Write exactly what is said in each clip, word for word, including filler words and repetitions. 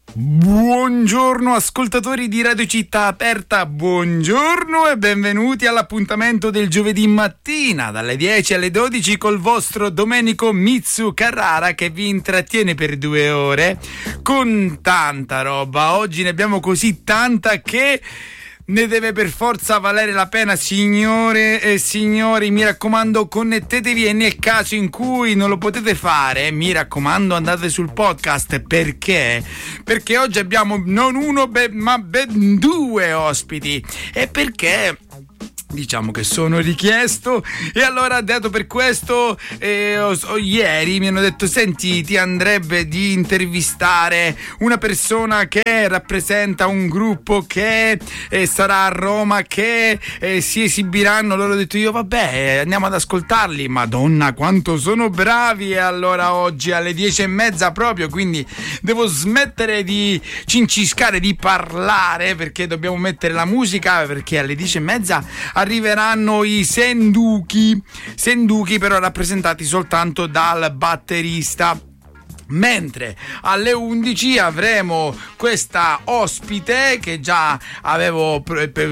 Buongiorno ascoltatori di Radio Città Aperta, buongiorno e benvenuti all'appuntamento del giovedì mattina dalle dieci alle dodici col vostro Domenico Mitsu Carrara che vi intrattiene per due ore con tanta roba. Oggi ne abbiamo così tanta che ne deve per forza valere la pena, signore e signori. Mi raccomando, connettetevi e nel caso in cui non lo potete fare, mi raccomando, andate sul podcast. Perché? Perché oggi abbiamo non uno be- ma ben due ospiti. E perché? Diciamo che sono richiesto e allora dato per questo eh, ho, ho, ieri mi hanno detto: senti, ti andrebbe di intervistare una persona che rappresenta un gruppo che eh, sarà a Roma, che eh, si esibiranno. Allora ho detto io vabbè, andiamo ad ascoltarli. Madonna quanto sono bravi. E allora oggi alle dieci e mezza proprio, quindi devo smettere di cinciscare, di parlare, perché dobbiamo mettere la musica, perché alle dieci e mezza arriveranno i Senduki, Senduki però rappresentati soltanto dal batterista. Mentre alle undici avremo questa ospite che già avevo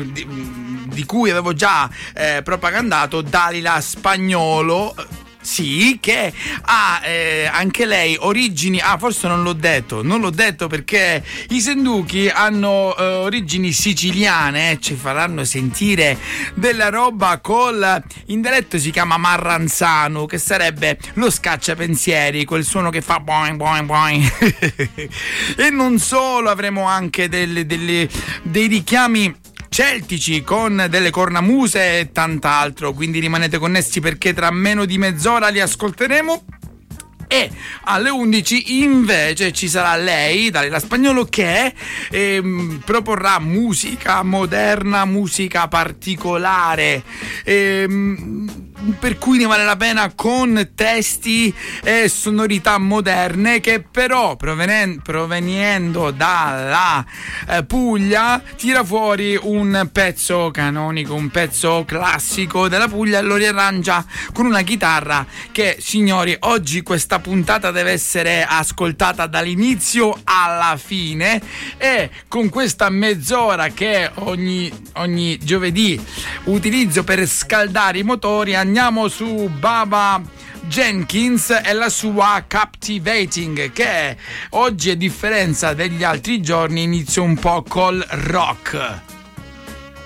di cui avevo già eh, propagandato, Dalila Spagnolo. Sì, che ha eh, anche lei origini. Ah, forse non l'ho detto, non l'ho detto perché i Senduki hanno eh, origini siciliane. Ci faranno sentire della roba col in dialetto si chiama marranzano, che sarebbe lo scacciapensieri, quel suono che fa boing boing boing. E non solo, avremo anche delle, delle, dei richiami celtici con delle cornamuse e tant'altro, quindi rimanete connessi perché tra meno di mezz'ora li ascolteremo. E alle undici invece ci sarà lei, Dalila Spagnolo, che ehm, proporrà musica moderna, musica particolare, ehm, per cui ne vale la pena, con testi e sonorità moderne, che però provenen- proveniendo dalla eh, Puglia tira fuori un pezzo canonico, un pezzo classico della Puglia e lo riarrangia con una chitarra che, signori, oggi questa puntata deve essere ascoltata dall'inizio alla fine. E con questa mezz'ora che ogni, ogni giovedì utilizzo per scaldare i motori, andiamo su Baba Jenkins e la sua Captivating, che oggi, a differenza degli altri giorni, inizio un po' col rock.